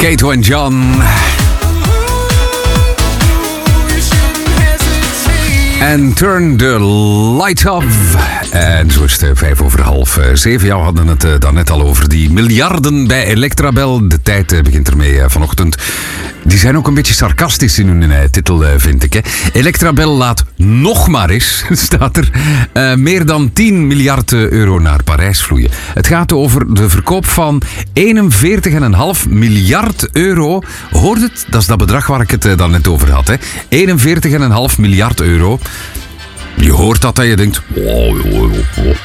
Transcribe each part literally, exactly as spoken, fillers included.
Kato en John. En Turn the Light Off. En zo is het vijf over half zeven. Ja, we hadden het uh, daarnet al over die miljarden bij Electrabel. De tijd uh, begint ermee uh, vanochtend. Die zijn ook een beetje sarcastisch in hun uh, titel, uh, vind ik. Hè. Electrabel laat nog maar eens, staat er, uh, meer dan tien miljard euro naar Parijs vloeien. Het gaat over de verkoop van eenenveertig komma vijf miljard euro. Hoort het? Dat is dat bedrag waar ik het uh, dan net over had. Hè. eenenveertig komma vijf miljard euro. Je hoort dat en je denkt... Oh, oh, oh,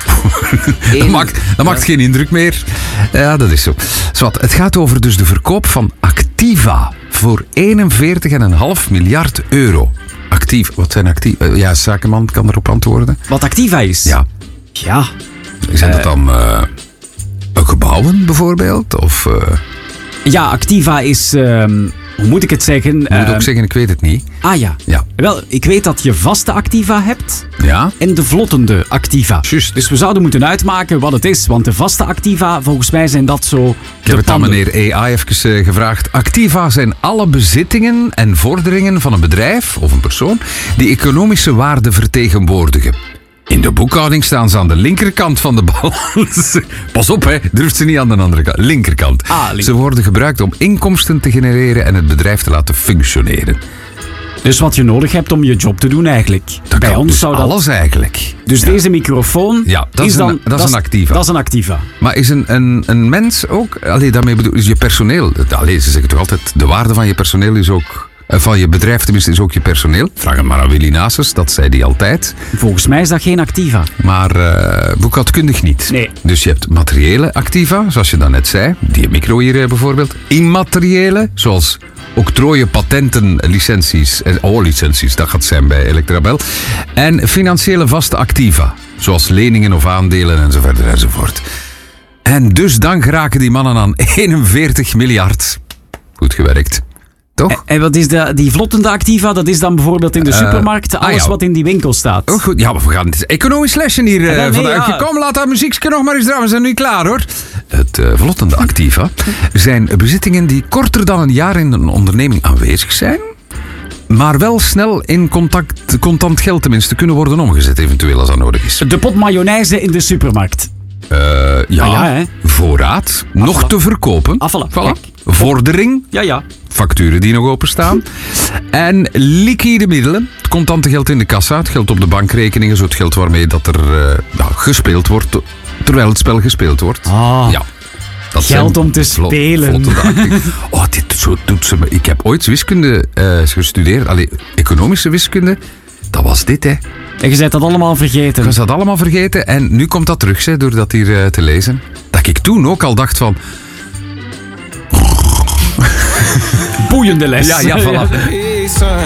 oh. dat maakt, dat maakt ja. geen indruk meer. Ja, dat is zo. Zwat, het gaat over dus de verkoop van Activa voor eenenveertig komma vijf miljard euro. Actief, wat zijn Activa? Ja, zakenman kan erop antwoorden. Wat Activa is? Ja. Ja. Zijn dat uh, dan uh, gebouwen bijvoorbeeld? Of... Uh... Ja, Activa is... Uh, hoe moet ik het zeggen? Je moet uh, ook zeggen, ik weet het niet. Ah ja. ja. Wel, ik weet dat je vaste Activa hebt. Ja. En de vlottende Activa. Just. Dus we zouden moeten uitmaken wat het is. Want de vaste Activa, volgens mij zijn dat zo... Ik heb het aan meneer A I even uh, gevraagd. Activa zijn alle bezittingen en vorderingen van een bedrijf of een persoon die economische waarde vertegenwoordigen. In de boekhouding staan ze aan de linkerkant van de balans. Pas op, hè. Durft ze niet aan de andere kant. Linkerkant. Ah, link- ze worden gebruikt om inkomsten te genereren en het bedrijf te laten functioneren. Dus wat je nodig hebt om je job te doen eigenlijk. Dat Bij kan ons dus zou dat... alles eigenlijk. Dus ja. deze microfoon ja, dat is, is, dan, een, dat is een Activa. Dat is een Activa. Maar is een, een, een mens ook... Allee, daarmee bedoel is je personeel... Allee, ze zeggen toch altijd... De waarde van je personeel is ook... Van je bedrijf tenminste is ook je personeel. Vraag het maar aan Willy Nasus, dat zei hij altijd. Volgens mij is dat geen Activa. Maar uh, boekhoudkundig niet. Nee. Dus je hebt materiële Activa, zoals je daarnet zei. Die micro hier bijvoorbeeld. Immateriële, zoals octrooien, patenten, licenties. Oh, licenties, dat gaat zijn bij Electrabel. En financiële vaste Activa. Zoals leningen of aandelen enzovoort enzovoort. En dus dan geraken die mannen aan eenenveertig miljard. Goed gewerkt. Toch? En wat is de, die vlottende Activa? Dat is dan bijvoorbeeld in de supermarkt. Alles uh, ah ja. wat in die winkel staat. Oh, goed. Ja, maar we gaan het economisch lesje hier uh, nee, vandaag. Ja. Kom, laat dat muziekje nog maar eens draaien. We zijn nu klaar, hoor. Het uh, vlottende Activa zijn bezittingen die korter dan een jaar in een onderneming aanwezig zijn, maar wel snel in contact, contant geld tenminste kunnen worden omgezet, eventueel als dat nodig is. De pot mayonaise in de supermarkt. Uh, ja, ah, ja hè? Voorraad, Afvallen. nog te verkopen. Afvallen. Voilà. Vordering. Ja, ja. Facturen die nog openstaan. En liquide middelen. Het contante geld in de kassa. Het geld op de bankrekeningen. Zo het geld waarmee dat er uh, nou, gespeeld wordt. Terwijl het spel gespeeld wordt. Ah, ja. Dat geld om te vlot, spelen. Oh, dit zo doet ze me. Ik heb ooit wiskunde uh, gestudeerd. Allee, economische wiskunde. Dat was dit, hè. En je bent dat allemaal vergeten. Je bent dat allemaal vergeten. En nu komt dat terug, hè, door dat hier uh, te lezen. Dat ik toen ook al dacht van... Boeiende les. Ja, ja, voilà.